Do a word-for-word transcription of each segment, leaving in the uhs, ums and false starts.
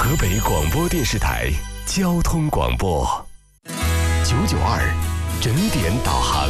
河北广播电视台交通广播九九二整点导航。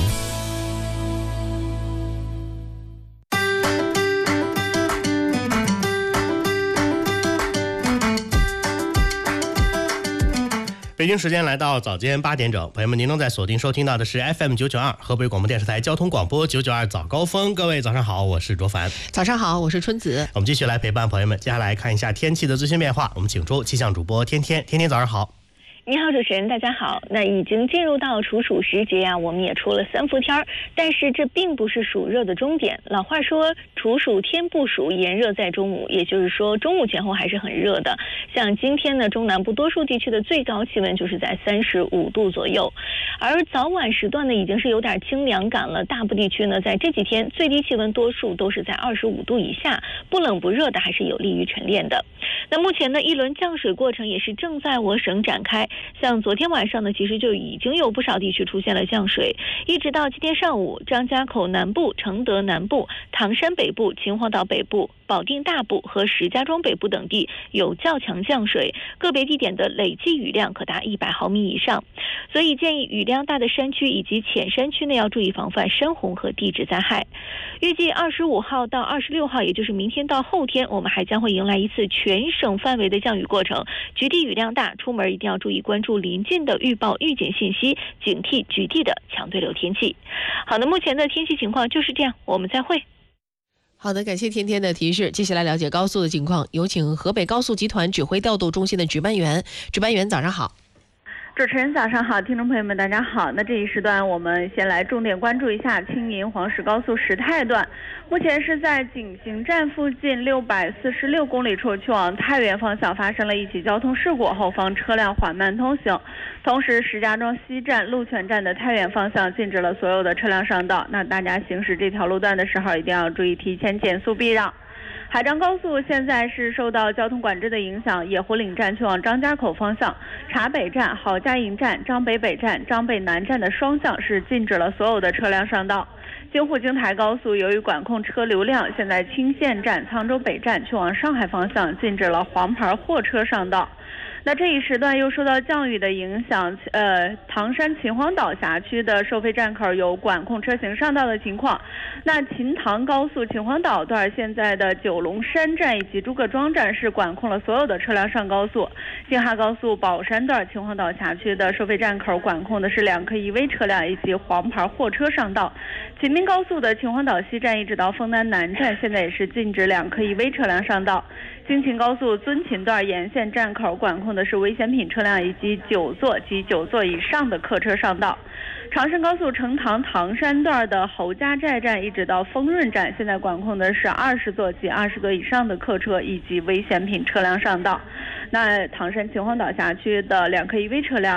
北京时间来到早间八点整，朋友们，您正在锁定收听到的是 F M 九九二河北广播电视台交通广播九九二早高峰。各位早上好，我是卓凡。 早上好，我是春子。 我们继续来陪伴朋友们，接下来看一下天气的最新变化。我们请出气象主播天天，天天早上好。 你好，主持人，大家好。那已经进入到处暑时节啊，我们也出了三伏天儿，但是这并不是暑热的终点。老话说，处暑天不暑，炎热在中午，也就是说中午前后还是很热的。像今天呢，中南部多数地区的最高气温就是在三十五度左右，而早晚时段呢，已经是有点清凉感了。大部地区呢，在这几天最低气温多数都是在二十五度以下，不冷不热的，还是有利于晨练的。那目前呢，一轮降水过程也是正在我省展开。像昨天晚上呢，其实就已经有不少地区出现了降水，一直到今天上午，张家口南部、承德南部、唐山北部、秦皇岛北部、保定大部和石家庄北部等地有较强降水，个别地点的累计雨量可达一百毫米以上。所以建议雨量大的山区以及浅山区呢，要注意防范山洪和地质灾害。预计二十五号到二十六号，也就是明天到后天，我们还将会迎来一次全省范围的降雨过程，局地雨量大，出门一定要注意关注临近的预报预警信息，警惕局地的强对流天气。好的，目前的天气情况就是这样，我们再会。 好的，感谢天天的提示。接下来了解高速的情况，有请河北高速集团指挥调度中心的值班员。值班员早上好。 主持人早上好，听众朋友们大家好。那这一时段我们先来重点关注一下青银黄石高速石太段，目前是在景行站附近六百四十六公里处去往太原方向发生了一起交通事故，后方车辆缓慢通行。同时石家庄西站、鹿泉站的太原方向禁止了所有的车辆上道，那大家行驶这条路段的时候一定要注意提前减速避让。海张高速现在是受到交通管制的影响，野湖岭站去往张家口方向、茶北站、郝家营站、张北北站、张北南站的双向是禁止了所有的车辆上道。京沪京台高速由于管控车流量，现在青县站、沧州北站去往上海方向禁止了黄牌货车上道。那这一时段又受到降雨的影响，呃，唐山秦皇岛辖区的收费站口有管控车行上道的情况。那秦唐高速秦皇岛段现在的九龙山站以及诸葛庄站是管控了所有的车辆上高速。京哈高速宝山段秦皇岛辖区的收费站口管控的是两客 E V 车辆以及黄牌货车上道。秦滨高速的秦皇岛西站一直到丰南南站现在也是禁止两客 E V 车辆上道。京秦高速遵秦段沿线站口管控的是危险品车辆以及九座及九座以上的客车上道。长深高速成唐唐山段的侯家寨站一直到丰润站现在管控的是二十座及二十座以上的客车以及危险品车辆上道。那唐山秦皇岛辖区的两客 E V 车辆